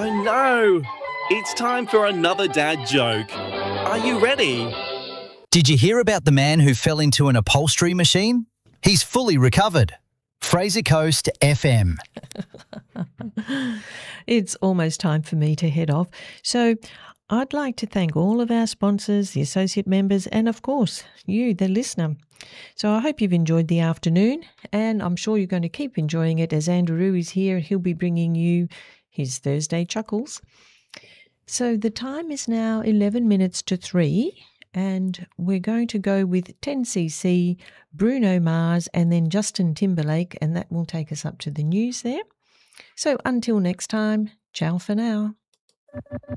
Oh no! It's time for another dad joke. Are you ready? Did you hear about the man who fell into an upholstery machine? He's fully recovered. Fraser Coast FM. It's almost time for me to head off. So I'd like to thank all of our sponsors, the associate members, and of course, you, the listener. So I hope you've enjoyed the afternoon, and I'm sure you're going to keep enjoying it as Andrew is here. He'll be bringing you his Thursday chuckles. So the time is now 11 minutes to 3, and we're going to go with 10cc, Bruno Mars, and then Justin Timberlake, and that will take us up to the news there. So until next time, ciao for now.